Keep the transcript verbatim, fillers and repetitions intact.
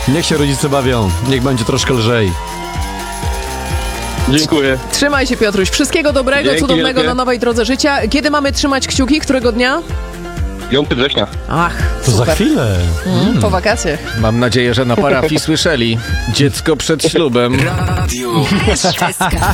Niech się rodzice bawią, niech będzie troszkę lżej. Dziękuję. Trzymaj się, Piotruś. Wszystkiego dobrego, Dzięki cudownego wielkie. na nowej drodze życia. Kiedy mamy trzymać kciuki? Którego dnia? piątego września. Ach, To super. za chwilę. Mm, po wakacjach. Mam nadzieję, że na parafii słyszeli. Dziecko przed ślubem. Radio S K.